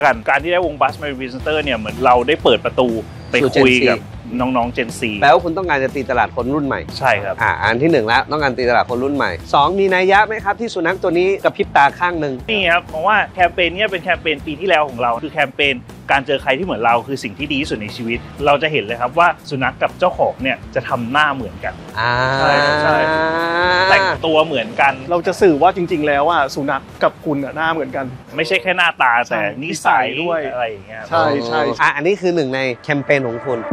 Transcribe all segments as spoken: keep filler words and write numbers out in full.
กันการที่ได้วงบัสมาเป็นพรีเซนเตอร์เนี่ยเหมือนเราได้เปิดประตูไปคุยกับน้องๆ Gen ซีแปลว่าคุณต้องการจะตีตลาดคนรุ่นใหม่ใช่ครับอ่าอันที่หนึ่งแล้วต้องการตีตลาดคนรุ่นใหม่สองมีนัยยะไหมครับที่สุนัขตัวนี้กระพริบตาข้างหนึ่งนี่ครับเพราะว่าแคมเปญนี้เป็นแคมเปญปีที่แล้วของเราคือแคมเปญการเจอใครที่เหมือนเราคือสิ่งที่ดีที่สุดในชีวิตเราจะเห็นเลยครับว่าสุนัขกับเจ้าของเนี่ยจะทำหน้าเหมือนกันใช่ใช่แต่งตัวเหมือนกันเราจะสื่อว่าจริงๆแล้วว่าสุนัขกับคุณหน้าเหมือนกันไม่ใช่แค่หน้าตาแต่นิสัยด้วยอะไรอย่างเงี้ยใช่ใช่อ่ะอันนี้คือหนึ่งในแคมเปญของคุณ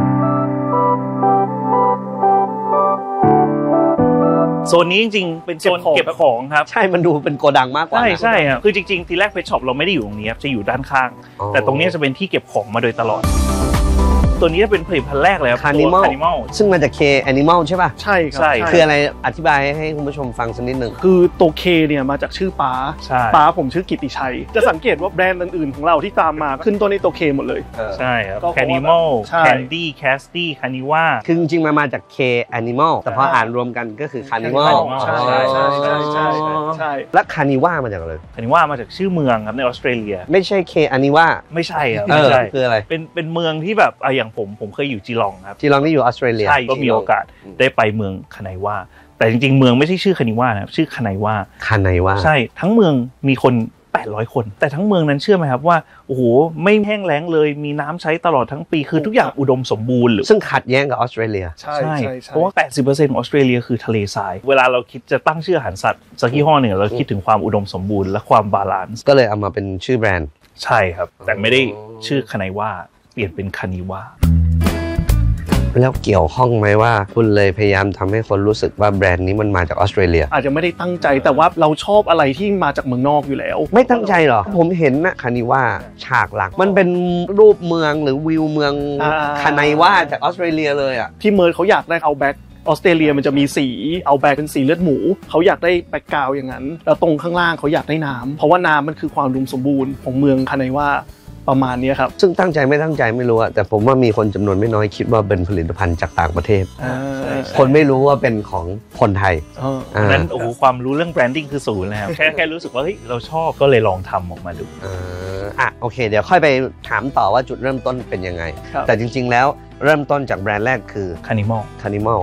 โซนนี้จริงๆเป็นโซนเก็บของครับใช่มันดูเป็นโกดังมากกว่าใช่ใช่ครับคือจริงๆทีแรกเพชช็อปเราไม่ได้อยู่ตรงนี้ครับจะอยู่ด้านข้างแต่ตรงนี้จะเป็นที่เก็บของมาโดยตลอดตัวนี้จะเป็นผลิตภัณฑ์แรกเลยครับ Animal ซึ่งมาจาก K Animal ใช่ป่ะใช่ครับคืออะไรอธิบายให้คุณผู้ชมฟังสักนิดหนึ่งคือตัว K เนี่ยมาจากชื่อป้าป้าผมชื่อกิตติชัยจะสังเกตว่าแบรนด์อื่นๆของเราที่ตามมาขึ้นต้นในตัว K หมดเลยใช่ครับ Animal Candy Casty Caniva คือจริงๆมามาจาก K Animal แต่พออ่านรวมกันก็คือ Canival ใช่ใช่ใช่ใช่ใช่แล้ว Caniva มาจากอะไร Caniva มาจากชื่อเมืองครับในออสเตรเลียไม่ใช่ K Aniva ไม่ใช่ครับไม่ใช่คืออะไรเป็นเป็นเมืองที่แบบอย่างผมผมเคยอยู่จีลองครับจีลองนี่อยู่ออสเตรเลียใช่ก็มีโอกาสได้ไปเมืองคาไนวาแต่จริงๆเมืองไม่ใช่ชื่อคานิวานะครับชื่อคาไนวาคาไนวาใช่ทั้งเมืองมีคนแปดร้อยคนแต่ทั้งเมืองนั้นเชื่อไหมครับว่าโอ้โหไม่แห้งแล้งเลยมีน้ำใช้ตลอดทั้งปีคือทุกอย่างอุดมสมบูรณ์หรือซึ่งขัดแย้งกับออสเตรเลียใช่เพราะว่า แปดสิบเปอร์เซ็นต์ ของออสเตรเลียคือทะเลทรายเวลาเราคิดจะตั้งชื่ออาหารสัตว์สักยี่ห้อหนึ่งเราคิดถึงความอุดมสมบูรณ์และความบาลานซ์ก็เลยเอามาเป็นชื่อแบรนด์ใช่ครับแต่ไม่ได้ชื่อคาไนวาเปลี่ยนเป็นคานิวาแล้วเกี่ยวข้องไหมว่าคุณเลยพยายามทำให้คนรู้สึกว่าแบรนด์นี้มันมาจากออสเตรเลียอาจจะไม่ได้ตั้งใจแต่ว่าเราชอบอะไรที่มาจากเมืองนอกอยู่แล้วไม่ตั้งใจหรอผมเห็นนะคานิว่าฉากหลักมันเป็นรูปเมืองหรือวิวเมืองคาไนว่าจากออสเตรเลียเลยอ่ะที่เมิร์ดเขาอยากได้เอาแบ็คออสเตรเลียมันจะมีสีเอาแบ็คเป็นสีเลือดหมูเขาอยากได้แบ็คกราวด์อย่างนั้นแล้วตรงข้างล่างเขาอยากได้น้ำเพราะว่าน้ำมันคือความอุดมสมบูรณ์ของเมืองคาไนว่าประมาณนี้ครับซึ่งตั้งใจไม่ตั้งใจไม่รู้อะแต่ผมว่ามีคนจำนวนไม่น้อยคิดว่าเป็นผลิตภัณฑ์จากต่างประเทศคนไม่รู้ว่าเป็นของคนไทยนั้นโอ้โหความรู้เรื่องแบรนดิ้งคือศูนย์เลยครับแค่แค่รู้สึกว่าเฮ้ยเราชอบก็เลยลองทำออกมาดูอ่ะโอเคเดี๋ยวค่อยไปถามต่อว่าจุดเริ่มต้นเป็นยังไงแต่จริงๆแล้วเริ่มต้นจากแบรนด์แรกคือ Canimal Canimal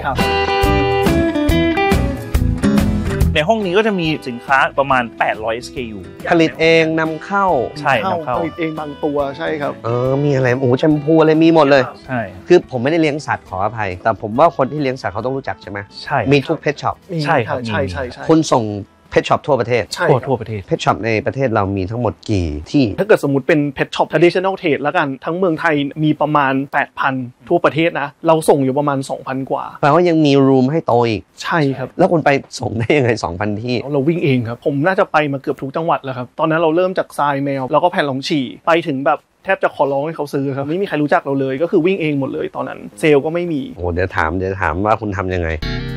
ในห้องนี้ก็จะมีสินค้าประมาณแปดร้อย เอส เค ยูผลิตเองนำเข้าใช่นำเข้าผลิตเองบางตัวใช่ครับเออมีอะไรโอ้โหแชมพูอะไรมีหมดเลยใช่คือผมไม่ได้เลี้ยงสัตว์ขออภัยแต่ผมว่าคนที่เลี้ยงสัตว์เขาต้องรู้จักใช่ไหมใช่มีทุกเพทช็อปใช่ครับใช่ใช่ใช่คุณส่งเพทช็อปทั่วประเทศทั่วทั่วประเทศเพทช็อปในประเทศเรามีทั้งหมดกี่ที่ถ้าเกิดสมมุติเป็นเพทช็อป traditional trade แล้วกันทั้งเมืองไทยมีประมาณ แปดพัน ทั่วประเทศนะเราส่งอยู่ประมาณ สองพัน กว่าแปลว่ายังมีรูมให้โตอีกใช่ครับแล้วคุณไปส่งได้ยังไง สองพัน ที่เราวิ่งเองครับผมน่าจะไปมาเกือบทุกจังหวัดแล้วครับตอนนั้นเราเริ่มจากทรายแมวแล้วก็แผ่นรองฉี่ไปถึงแบบแทบจะขอร้องให้เขาซื้อครับไม่มีใครรู้จักเราเลยก็คือวิ่งเองหมดเลยตอนนั้นเซลล์ก็ไม่มีโอ้เดี๋ยวถามเดี๋ยวถามว่าคุณทำยังไง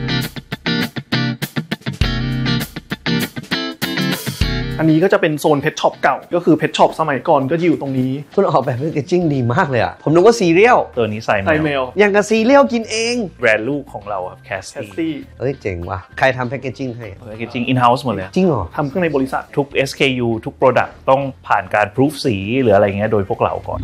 อันนี้ก็จะเป็นโซนเพชช็อปเก่าก็คือเพชช็อปสมัยก่อนก็อยู่ตรงนี้คุณออกแบบแพคเกจจิ้งดีมากเลยอ่ะผมนึกว่าซีเรียลตัวนี้ใส่แมวอย่างกับซีเรียลกินเองแบรนด์ลูกของเราครับ Casty เฮ้ยเจ๋งว่ะใครทำแพคเกจจิ้งให้แพคเกจจิ้ง in house หมดเลยจริงเหรอทำข้างในบริษัททุก เอส เค ยู ทุก product ต้องผ่านการ proof สีหรืออะไรเงี้ยโดยพวกเราก่อน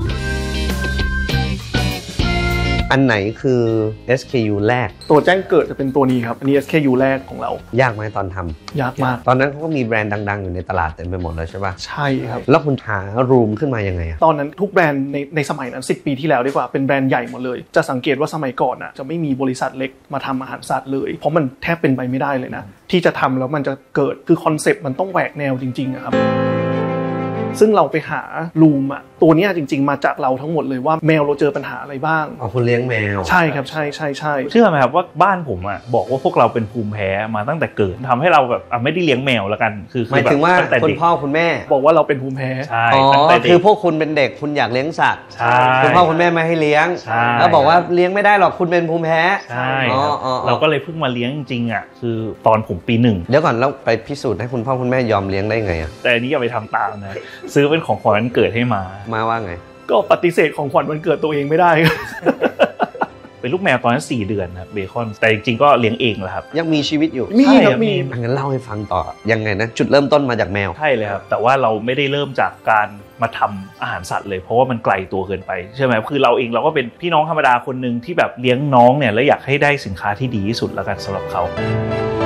อันไหนคือ เอส เค ยู แรกตัวแจ้งเกิดจะเป็นตัวนี้ครับอันนี้ เอส เค ยู แรกของเรายากไหมตอนทำยากมากตอนนั้นเขาก็มีแบรนด์ดังๆอยู่ในตลาดเต็มไปหมดเลยใช่ป่ะใช่ครับแล้วคุณหารูมขึ้นมายังไงอะตอนนั้นทุกแบรนด์ในในสมัยนั้นสิบปีที่แล้วดีกว่าเป็นแบรนด์ใหญ่หมดเลยจะสังเกตว่าสมัยก่อนอ่ะจะไม่มีบริษัทเล็กมาทำอาหารสัตว์เลยเพราะมันแทบเป็นไปไม่ได้เลยนะที่จะทำแล้วมันจะเกิดคือคอนเซ็ปต์มันต้องแหวกแนวจริงๆอะครับซึ่งเราไปหารูมอ่ะตัวนี้จริงๆมาจากเราทั้งหมดเลยว่าแมวเราเจอปัญหาอะไรบ้างอ๋อคุณเลี้ยงแมวใช่ครับใช่ใช่ใช่เชื่อไหมครับว่าบ้านผมอ่ะบอกว่าพวกเราเป็นภูมิแพ้มาตั้งแต่เกิดทำให้เราแบบอ่ะไม่ได้เลี้ยงแมวแล้วกันคือหมายถึงว่าคุณพ่อคุณแม่บอกว่าเราเป็นภูมิแพ้ใช่อ๋อคือพวกคุณเป็นเด็กคุณอยากเลี้ยงสัตว์คุณพ่อคุณแม่ไม่ให้เลี้ยงแล้วบอกว่าเลี้ยงไม่ได้หรอกคุณเป็นภูมิแพ้ใช่เราก็เลยเพิ่งมาเลี้ยงจริงๆอ่ะคือตอนผมปีหนึ่งเดี๋ยวก่อนแล้วไปพิสูจน์ให้คุณพ่อคุณแม่ยอมเลี้ยงได้ไงอ่ะแต่อันนี้อย่าไปทำตามนะซื้อเป็นของขวัญวันเกิดให้มามาว่าไงก็ปฏิเสธของขวัญวันเกิดตัวเองไม่ได้เป็นลูกแมวตอนนั้นสี่เดือนครับเบคอนแต่จริงๆก็เลี้ยงเองแหละครับยังมีชีวิตอยู่มีครับมีงั้นเล่าให้ฟังต่อยังไงนะจุดเริ่มต้นมาจากแมวใช่เลยครับแต่ว่าเราไม่ได้เริ่มจากการมาทำอาหารสัตว์เลยเพราะว่ามันไกลตัวเกินไปใช่ไหมคือเราเองเราก็เป็นพี่น้องธรรมดาคนนึงที่แบบเลี้ยงน้องเนี่ยแล้วอยากให้ได้สินค้าที่ดีที่สุดแล้วกันสำหรับเขา